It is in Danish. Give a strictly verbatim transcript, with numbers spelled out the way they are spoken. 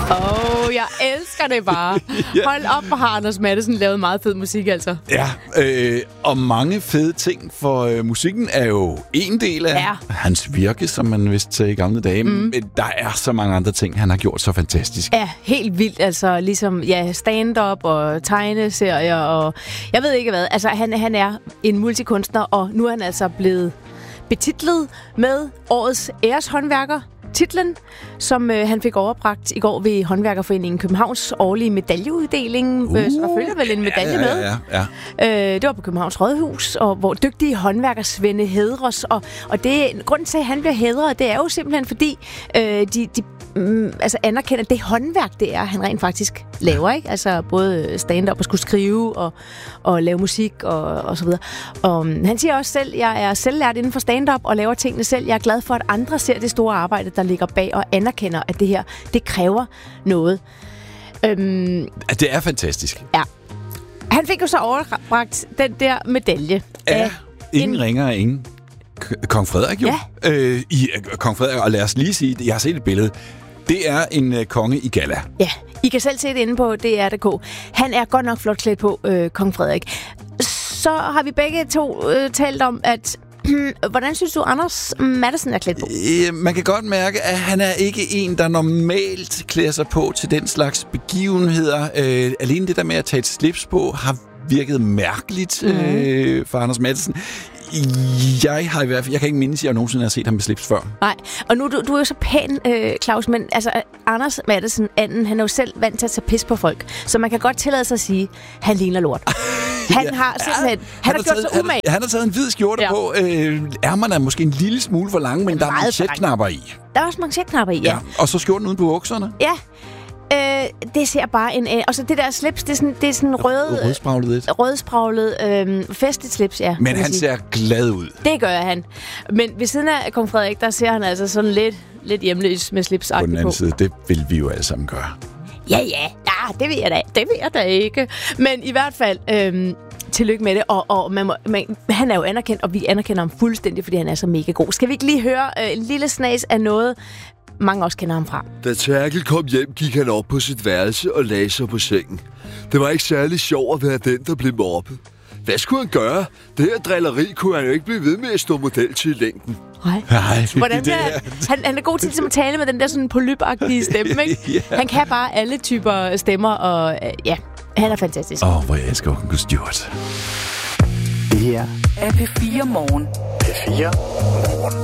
Åh, oh, jeg elsker det bare. Ja. Hold op, hvor har Anders Matthesen lavet meget fed musik, altså. Ja, øh, og mange fede ting, for øh, musikken er jo en del af ja. hans virke, som man vidste til i gamle dage. Mm. Men der er så mange andre ting, han har gjort så fantastisk. Ja, helt vildt. Altså ligesom ja, stand-up og tegneserier og jeg ved ikke hvad. Altså han, han er en multikunstner, og nu er han altså blevet betitlet med årets æreshåndværker. Titlen, som øh, han fik overbragt i går ved Håndværkerforeningen Københavns årlige medaljeuddeling. Uh, så der følger vel en medalje ja, ja, ja, ja. med. Øh, det var på Københavns Rådhus, og hvor dygtige håndværkersvende hædres. Og, og det, grunden til, at han bliver hædret, det er jo simpelthen, fordi øh, de, de mm, altså anerkender det håndværk, det er, han rent faktisk laver. Ikke? Altså både stand-up og skulle skrive og, og lave musik og, og så videre. Og um, han siger også selv, jeg er selvlært inden for stand-up og laver tingene selv. Jeg er glad for, at andre ser det store arbejde, der ligger bag, og anerkender, at det her, det kræver noget. Øhm, det er fantastisk. Ja. Han fik jo så overbragt den der medalje. Ja, ingen en... ringer af ingen. K- Kong Frederik jo. Ja. Øh, i, uh, Kong Frederik, og lad os lige sige, jeg har set et billede. Det er en uh, konge i galla. Ja, I kan selv se det inde på D R punktum d k. Han er godt nok flot klædt på, øh, Kong Frederik. Så har vi begge to øh, talt om, at hvordan synes du, Anders Matthesen er klædt på? Man kan godt mærke, at han er ikke en, der normalt klæder sig på til den slags begivenheder. Øh, alene det der med at tage et slips på har virket mærkeligt mm. øh, for Anders Matthesen. Jeg har i hvert fald, jeg kan ikke mindes, at jeg nogensinde har set ham med slips før. Nej, og nu du, du er jo så pæn, øh, Claus, men altså Anders Matthesen, anden, han er jo selv vant til at tage pis på folk, så man kan godt tillade sig at sige, at han ligner lort. Han ja, har simpelthen, han, han har gjort taget, sig umage. Han, han har taget en hvid skjorte ja. på. Øh, ærmerne er måske en lille smule for lange, men der er manchetknapper i. Der er også manchetknapper i, ja. ja. Og så skjorten uden på bukserne. Ja. Øh, det ser bare en... Øh, og så det der slips, det er sådan, det er sådan rød, rødspraglet, rødspraglet øh, festligt slips, ja. Men han sige. ser glad ud. Det gør han. Men ved siden af Kong Frederik, der ser han altså sådan lidt, lidt hjemløs med slips på. På den anden side, det vil vi jo alle sammen gøre. Ja, ja. Ja, det ved jeg da. Det ved jeg da ikke. Men i hvert fald... Øh, tillykke med det, og, og man må, man, han er jo anerkendt, og vi anerkender ham fuldstændig, fordi han er så mega god. Skal vi ikke lige høre øh, en lille snas af noget, mange også kender ham fra? Da Terkel kom hjem, gik han op på sit værelse og lagde sig på sengen. Det var ikke særlig sjovt at være den, der blev mobbet. Hvad skulle han gøre? Det her drilleri kunne han jo ikke blive ved med at stå model til i længden. Nej. Nej, Hvordan er, han, han er god til at tale med den der sådan polypagtige stemme, ikke? Ja. Han kan bare alle typer stemmer, og øh, ja, han er fantastisk. Åh, oh, hvor jeg elsker Onkel Stuart. Det her er P fire Morgen. P fire Morgen.